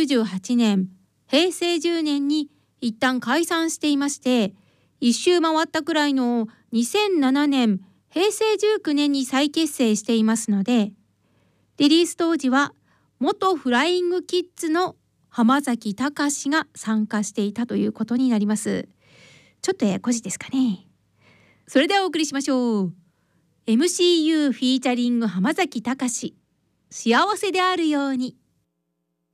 1998年、平成10年に一旦解散していまして、一周回ったくらいの2007年、平成19年に再結成していますので、リリース当時は元フライングキッズの浜崎隆が参加していたということになります。ちょっとややこしいですかね。それではお送りしましょう。MCU フィーチャリング浜崎隆、幸せであるように。